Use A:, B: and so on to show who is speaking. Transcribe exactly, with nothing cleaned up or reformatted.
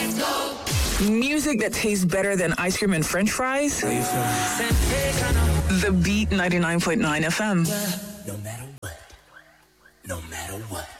A: Music that tastes better than ice cream and French fries. The Beat ninety-nine point nine F M.
B: No matter what. No matter what.